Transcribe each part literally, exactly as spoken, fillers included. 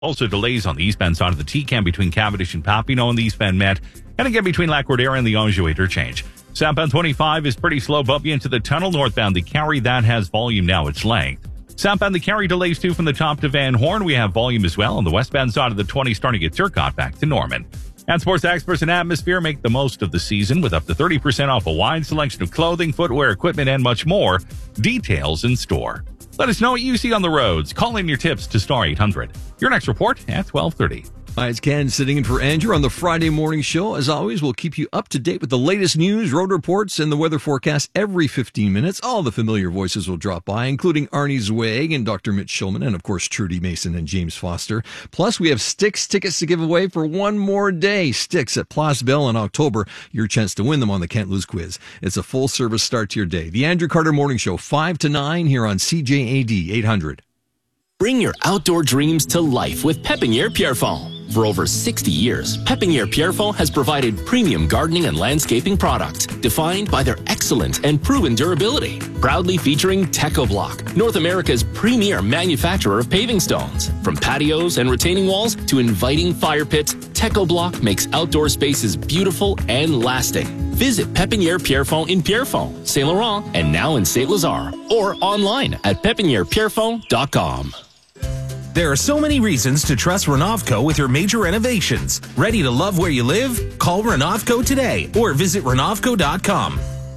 Also delays on the eastbound side of the T-Cam between Cavendish and Papineau and the eastbound Met, and again between Lac-Cordero and the Anjou interchange. Southbound twenty-five is pretty slow, bumpy into the tunnel. Northbound the Carry, that has volume now its length. Southbound the Carry delays too from the top to Van Horn. We have volume as well on the westbound side of the twenty starting at Turcotte back to Norman. And sports experts and Atmosphere make the most of the season with up to thirty percent off a wide selection of clothing, footwear, equipment, and much more. Details in store. Let us know what you see on the roads. Call in your tips to Star eight hundred. Your next report at twelve thirty. Hi, it's Ken sitting in for Andrew on the Friday morning show. As always, we'll keep you up to date with the latest news, road reports, and the weather forecast every fifteen minutes. All the familiar voices will drop by, including Arnie Zweig and Doctor Mitch Schulman, and of course, Trudy Mason and James Foster. Plus, we have Styx tickets to give away for one more day. Styx at Place Belle in October. Your chance to win them on the Can't Lose quiz. It's a full service start to your day. The Andrew Carter Morning Show, five to nine here on C J A D eight hundred. Bring your outdoor dreams to life with Pépinière Pierrefonds. For over sixty years, Pépinière Pierrefonds has provided premium gardening and landscaping products defined by their excellent and proven durability. Proudly featuring TechoBlock, North America's premier manufacturer of paving stones. From patios and retaining walls to inviting fire pits, TechoBlock makes outdoor spaces beautiful and lasting. Visit Pépinière Pierrefonds in Pierrefonds, Saint Laurent, and now in Saint Lazare, or online at pépinière pierrefonds dot com. There are so many reasons to trust Renovco with your major renovations. Ready to love where you live? Call Renovco today or visit renovco dot com.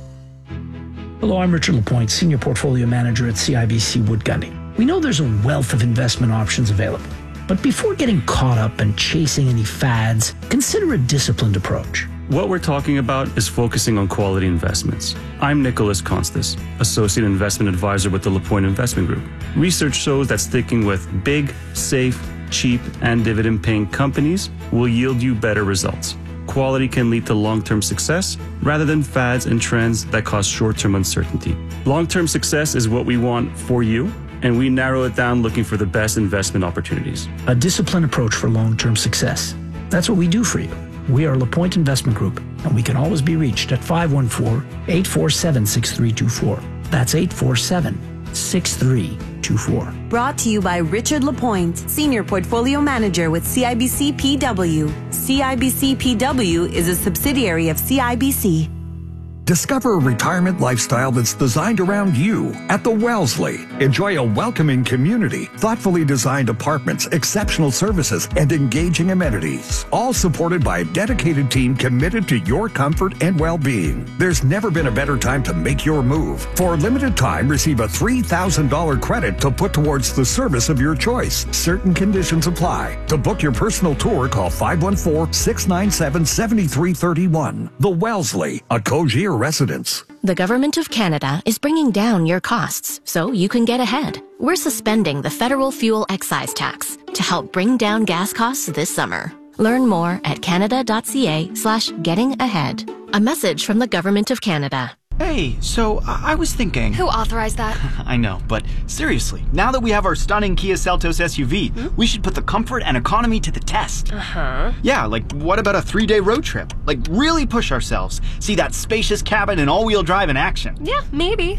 Hello, I'm Richard Lapointe, Senior Portfolio Manager at C I B C Wood Gundy. We know there's a wealth of investment options available, but before getting caught up and chasing any fads, consider a disciplined approach. What we're talking about is focusing on quality investments. I'm Nicholas Constas, Associate Investment Advisor with the LaPointe Investment Group. Research shows that sticking with big, safe, cheap, and dividend-paying companies will yield you better results. Quality can lead to long-term success rather than fads and trends that cause short-term uncertainty. Long-term success is what we want for you, and we narrow it down looking for the best investment opportunities. A disciplined approach for long-term success. That's what we do for you. We are LaPointe Investment Group, and we can always be reached at five one four, eight four seven, six three two four. That's eight four seven, six three two four. Brought to you by Richard Lapointe, Senior Portfolio Manager with C I B C P W. C I B C P W is a subsidiary of C I B C. Discover a retirement lifestyle that's designed around you at the Wellesley. Enjoy a welcoming community, thoughtfully designed apartments, exceptional services, and engaging amenities. All supported by a dedicated team committed to your comfort and well-being. There's never been a better time to make your move. For a limited time, receive a three thousand dollars credit to put towards the service of your choice. Certain conditions apply. To book your personal tour, call five one four, six nine seven, seven three three one. The Wellesley, a Cogier residence. The Government of Canada is bringing down your costs so you can get ahead. We're suspending the federal fuel excise tax to help bring down gas costs this summer. Learn more at canada.ca slash getting ahead. A message from the Government of Canada. Hey, so I, I was thinking... Who authorized that? I know, but seriously, now that we have our stunning Kia Seltos S U V, hmm? we should put the comfort and economy to the test. Uh-huh. Yeah, like what about a three-day road trip? Like really push ourselves. See that spacious cabin and all-wheel drive in action. Yeah, maybe.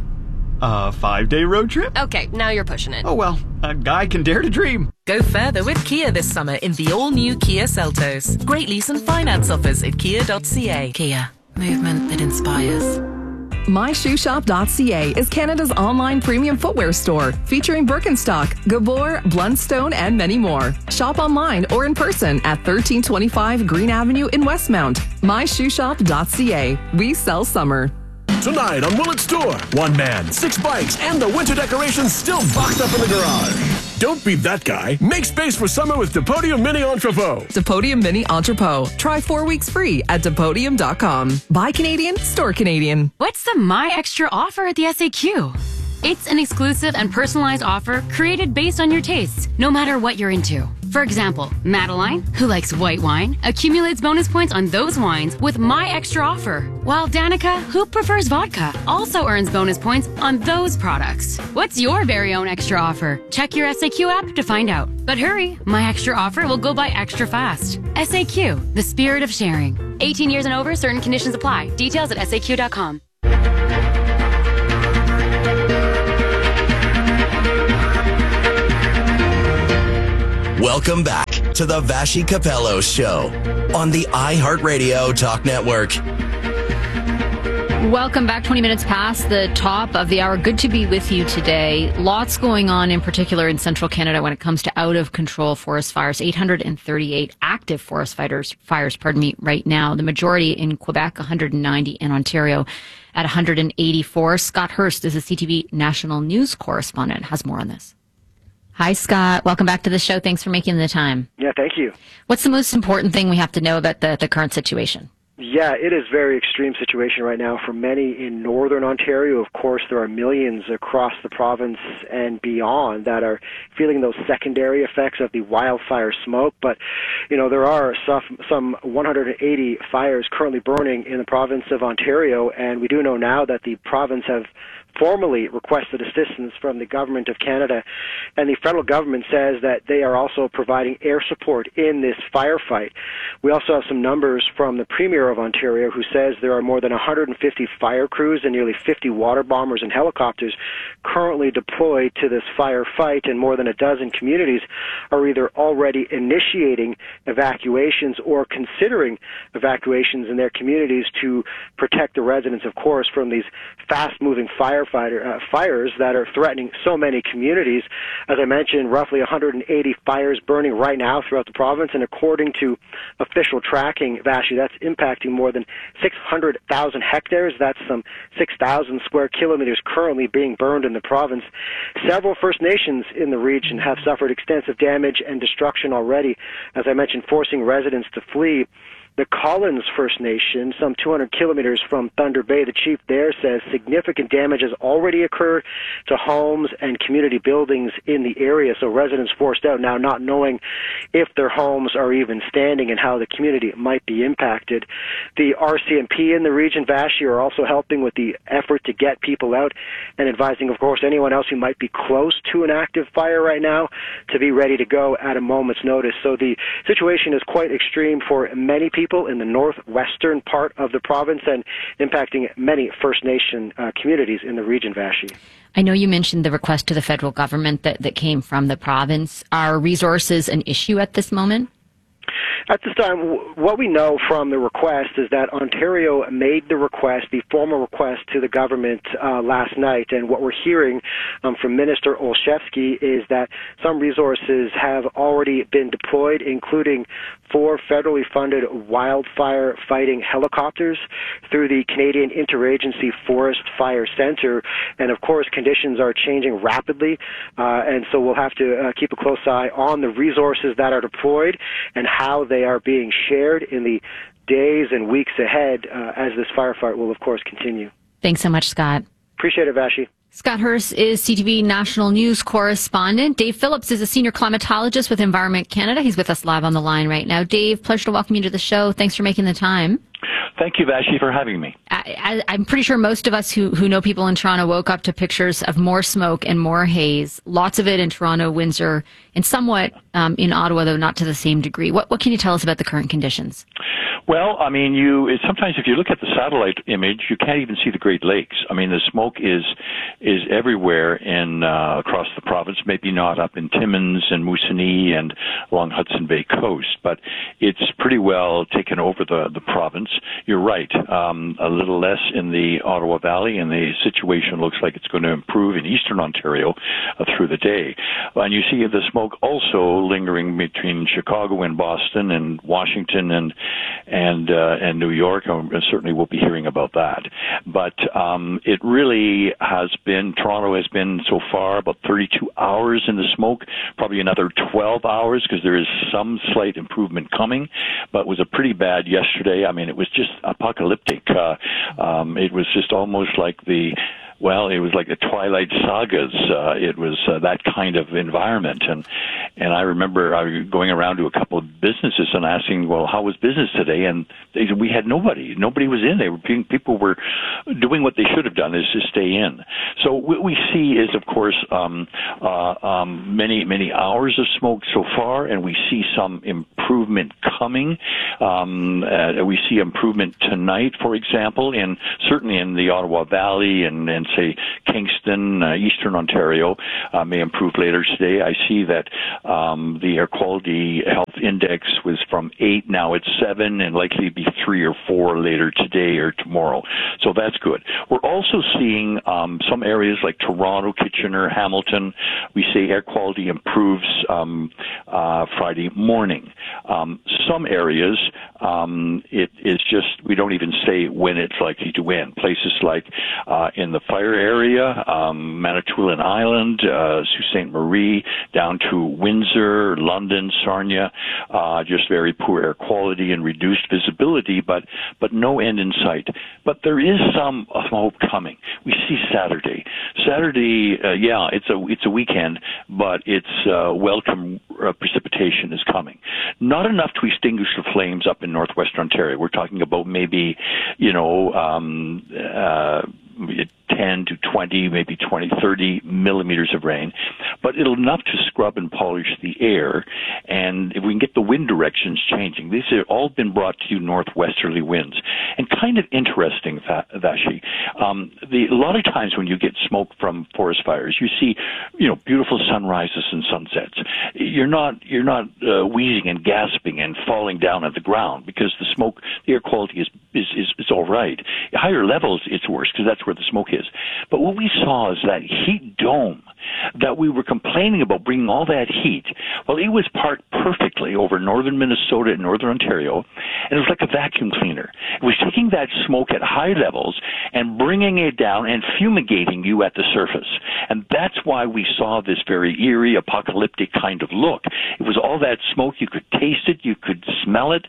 A five-day road trip? Okay, now you're pushing it. Oh well, a guy can dare to dream. Go further with Kia this summer in the all-new Kia Seltos. Great lease and finance offers at kia dot c a. Kia, movement that inspires. my shoe shop dot c a is Canada's online premium footwear store, featuring Birkenstock, Gabor, Blundstone, and many more. Shop online or in person at thirteen twenty-five Green Avenue in Westmount. my shoe shop dot c a. We sell summer. Tonight on Willet's Tour, one man, six bikes, and the winter decorations still boxed up in the garage. Don't be that guy. Make space for summer with Depodium Mini Entrepot. Depodium Mini Entrepot. Try four weeks free at depodium dot com. Buy Canadian, store Canadian. What's the My Extra offer at the S A Q? It's an exclusive and personalized offer created based on your tastes, no matter what you're into. For example, Madeline, who likes white wine, accumulates bonus points on those wines with My Extra offer, while Danica, who prefers vodka, also earns bonus points on those products. What's your very own extra offer? Check your S A Q app to find out. But hurry, My Extra offer will go by extra fast. S A Q, the spirit of sharing. eighteen years and over, certain conditions apply. Details at S A Q dot com. Welcome back to the Vassy Capello Show on the iHeartRadio Talk Network. Welcome back. twenty minutes past the top of the hour. Good to be with you today. Lots going on, in particular in central Canada, when it comes to out-of-control forest fires. eight hundred thirty-eight active forest fires, fires, pardon me, right now. The majority in Quebec, one hundred ninety in Ontario at one hundred eighty-four. Scott Hurst is a C T V national news correspondent. Has more on this. Hi, Scott. Welcome back to the show. Thanks for making the time. Yeah, thank you. What's the most important thing we have to know about the, the current situation? Yeah, it is a very extreme situation right now for many in northern Ontario. Of course, there are millions across the province and beyond that are feeling those secondary effects of the wildfire smoke. But, you know, there are some, some one hundred eighty fires currently burning in the province of Ontario, and we do know now that the province have formally requested assistance from the Government of Canada, and the federal government says that they are also providing air support in this firefight. We also have some numbers from the Premier of Ontario, who says there are more than one hundred fifty fire crews and nearly fifty water bombers and helicopters currently deployed to this firefight, and more than a dozen communities are either already initiating evacuations or considering evacuations in their communities to protect the residents, of course, from these fast-moving fire Fighter, uh, fires that are threatening so many communities. As I mentioned, roughly one hundred eighty fires burning right now throughout the province, and according to official tracking, Vassy, that's impacting more than six hundred thousand hectares. That's some six thousand square kilometers currently being burned in the province. Several First Nations in the region have suffered extensive damage and destruction already, as I mentioned, forcing residents to flee. The Collins First Nation, some two hundred kilometers from Thunder Bay, the chief there says significant damage has already occurred to homes and community buildings in the area, so residents forced out now, not knowing if their homes are even standing and how the community might be impacted. The R C M P in the region, Vassy, are also helping with the effort to get people out and advising, of course, anyone else who might be close to an active fire right now to be ready to go at a moment's notice. So the situation is quite extreme for many people in the northwestern part of the province and impacting many First Nation uh, communities in the region, Vassy. I know you mentioned the request to the federal government that, that came from the province. Are resources an issue at this moment? At this time, what we know from the request is that Ontario made the request, the formal request to the government uh, last night, and what we're hearing um, from Minister Olszewski is that some resources have already been deployed, including four federally funded wildfire fighting helicopters through the Canadian Interagency Forest Fire Center, and of course conditions are changing rapidly, uh, and so we'll have to uh, keep a close eye on the resources that are deployed and how they are being shared in the days and weeks ahead uh, as this firefight will, of course, continue. Thanks so much, Scott. Appreciate it, Vassy. Scott Hurst is C T V national news correspondent. Dave Phillips is a senior climatologist with Environment Canada. He's with us live on the line right now. Dave, pleasure to welcome you to the show. Thanks for making the time. Thank you, Vassy, for having me. I, I, I'm pretty sure most of us who, who know people in Toronto woke up to pictures of more smoke and more haze. Lots of it in Toronto, Windsor, and somewhat um, in Ottawa, though not to the same degree. What, what can you tell us about the current conditions? Well, I mean, you it, sometimes if you look at the satellite image, you can't even see the Great Lakes. I mean, the smoke is is everywhere in uh, across the province. Maybe not up in Timmins and Moosonee and along Hudson Bay coast, but it's pretty well taken over the the province. You're right, um, a little less in the Ottawa Valley, and the situation looks like it's going to improve in eastern Ontario uh, through the day. And you see the smoke also lingering between Chicago and Boston and Washington and and uh, and New York, and certainly we'll be hearing about that. But um, it really has been, Toronto has been so far about thirty-two hours in the smoke, probably another twelve hours because there is some slight improvement coming, but it was a pretty bad yesterday. I mean, it was just apocalyptic. Uh, um, it was just almost like the Well, it was like the Twilight Sagas. Uh, it was uh, that kind of environment. And and I remember I was going around to a couple of businesses and asking, well, how was business today? And they said, we had nobody. Nobody was in. They were being, people were doing what they should have done, is to stay in. So what we see is, of course, um, uh, um, many, many hours of smoke so far, and we see some improvement coming. Um, uh, we see improvement tonight, for example, in certainly in the Ottawa Valley and, and say Kingston, uh, Eastern Ontario uh, may improve later today. I see that um, the air quality health index was from eight, now it's seven, and likely to be three or four later today or tomorrow. So that's good. We're also seeing um, some areas like Toronto, Kitchener, Hamilton. We say air quality improves um, uh, Friday morning. Um, some areas, um, it is just, we don't even say when it's likely to win. Places like uh, in the fire area, um, Manitoulin Island, uh, Sault Ste. Marie, down to Windsor, London, Sarnia, uh, just very poor air quality and reduced visibility, but, but no end in sight. But there is some hope coming. We see Saturday. Saturday, uh, yeah, it's a, it's a weekend, but it's uh, welcome uh, precipitation is coming. Not enough to extinguish the flames up in northwestern Ontario. We're talking about maybe, you know, um, uh, ten to twenty, maybe twenty, thirty millimeters of rain, but it'll enough to scrub and polish the air. And if we can get the wind directions changing, these have all been brought to you northwesterly winds. And kind of interesting, Vashi, um, the, a lot of times when you get smoke from forest fires, you see, you know, beautiful sunrises and sunsets. You're not, you're not uh, wheezing and gasping and falling down at the ground because the smoke, the air quality is, is, is, is all right. At higher levels, it's worse because that's where the smoke is. But what we saw is that heat dome that we were complaining about bringing all that heat. Well, it was parked perfectly over northern Minnesota and northern Ontario, and it was like a vacuum cleaner. It was taking that smoke at high levels and bringing it down and fumigating you at the surface. And that's why we saw this very eerie, apocalyptic kind of look. It was all that smoke. You could taste it, you could smell it,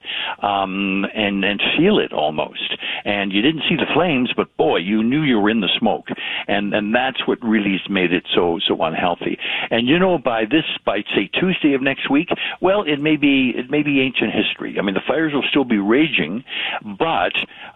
um, and, and feel it almost. And you didn't see the flames, but boy, you knew you were in the smoke. And, and that's what really made it so, so unhealthy. And you know, by this, by say Tuesday of next week, well, it may be, it may be ancient history. I mean, the fires will still be raging, but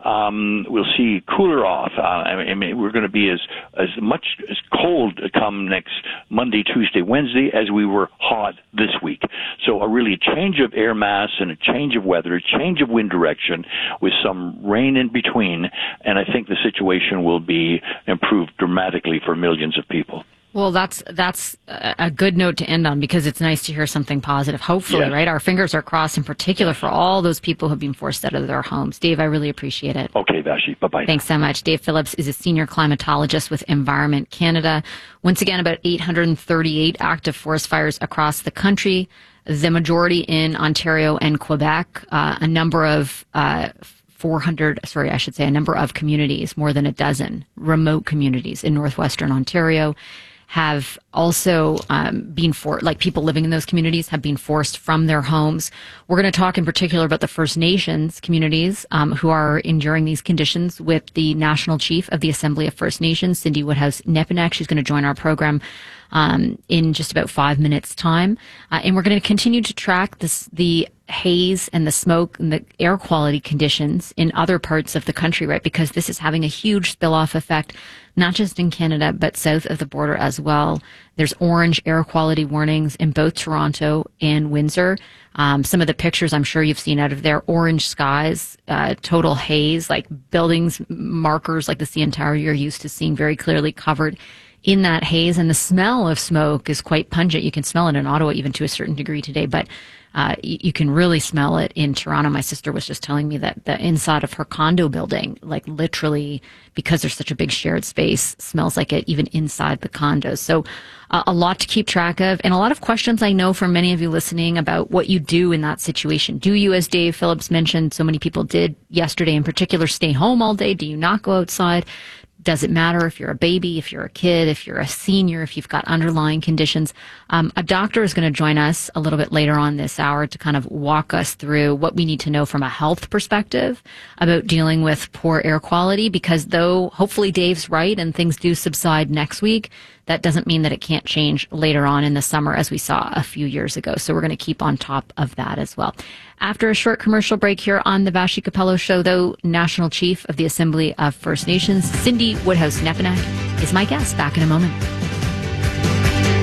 um, we'll see cooler off. Uh, I mean, we're going to be as, as much as cold come next Monday, Tuesday, Wednesday as we were hot this week. So a really change of air mass and a change of weather, a change of wind direction with some rain in between. And I think the situation will be improved dramatically for millions of people. Well, that's that's a good note to end on because it's nice to hear something positive. Hopefully, yes. Right? Our fingers are crossed in particular for all those people who have been forced out of their homes. Dave, I really appreciate it. Okay, Vashi. Bye-bye. Thanks so much. Dave Phillips is a senior climatologist with Environment Canada. Once again, about eight hundred thirty-eight active forest fires across the country, the majority in Ontario and Quebec, uh, a number of uh, four hundred, sorry, I should say a number of communities, more than a dozen remote communities in northwestern Ontario have also um, been for like people living in those communities have been forced from their homes. We're going to talk in particular about the First Nations communities um, who are enduring these conditions with the National Chief of the Assembly of First Nations, Cindy Woodhouse-Nepinak. She's going to join our program um, in just about five minutes' time, uh, and we're going to continue to track this the haze and the smoke and the air quality conditions in other parts of the country, right? Because this is having a huge spill-off effect, not just in Canada, but south of the border as well. There's orange air quality warnings in both Toronto and Windsor. Um, some of the pictures I'm sure you've seen out of there, orange skies, uh, total haze, like buildings, markers like the C N Tower you're used to seeing very clearly covered in that haze. And the smell of smoke is quite pungent. You can smell it in Ottawa even to a certain degree today, but Uh, you, you can really smell it in Toronto. My sister was just telling me that the inside of her condo building, like literally, because there's such a big shared space, smells like it even inside the condos. So uh, a lot to keep track of, and a lot of questions I know from many of you listening about what you do in that situation. Do you, as Dave Phillips mentioned, so many people did yesterday in particular, stay home all day? Do you not go outside? Does it matter if you're a baby, if you're a kid, if you're a senior, if you've got underlying conditions? Um, a doctor is going to join us a little bit later on this hour to kind of walk us through what we need to know from a health perspective about dealing with poor air quality, because though hopefully Dave's right and things do subside next week, that doesn't mean that it can't change later on in the summer as we saw a few years ago. So we're going to keep on top of that as well. After a short commercial break here on the Vashi Capello Show, though, National Chief of the Assembly of First Nations, Cindy Woodhouse-Nepinak, is my guest. Back in a moment.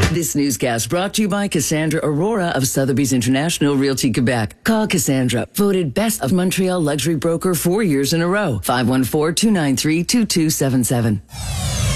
This newscast brought to you by Cassandra Aurora of Sotheby's International Realty Quebec. Call Cassandra, voted Best of Montreal Luxury Broker four years in a row. five one four, two nine three, two two seven seven.